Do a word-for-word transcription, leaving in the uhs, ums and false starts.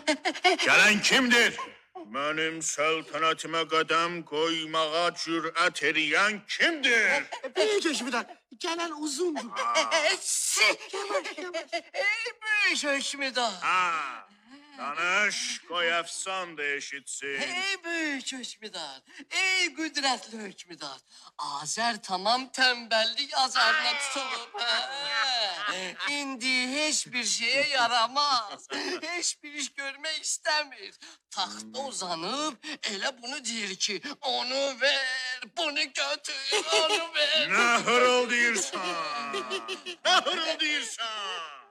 Gələn kimdir? Mənim səltənətimə qədəm qoymağa cürət eləyən kimdir? Büyük hökmüdar, gələn uzundur. Ey büyük hökmüdar. Ha, danış, qoy əfsan da eşitsin. Ey büyük hökmüdar, ey qüdrətli hökmüdar. Azər tamam tembellik azarına tutulub. Hə. İndi heç bir şeye yaramaz. Heç bir iş görmək istəmir. Taxta uzanıb elə bunu deyir ki, onu ver, bunu götür, onu ver. Nə hırıldayırsan? Nə hırıldayırsan?